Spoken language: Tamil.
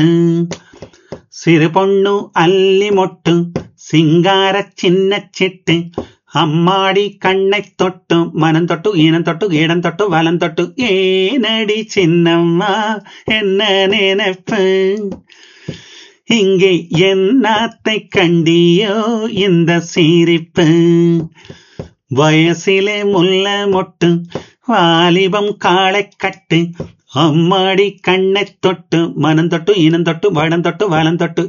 சிறு பொண்ணு அல்லி மொட்டு சிங்கார சின்ன சிட்டு அம்மாடி கண்ணை தொட்டு மனம் தொட்டு ஈனம் தொட்டு இடம் தொட்டு வலம் தொட்டு ஏனடி சின்னம்மா என்ன நினைப்பு இங்கே என்னத்தை கண்டியோ இந்த சிரிப்பு வயசிலே முல்ல மொட்டு வாலிபம் காளை கட்டு அம்மாடி கண்ணை தொட்டு மனம் தொட்டு இனம் தொட்டு வடம் தொட்டு வலம் தொட்டு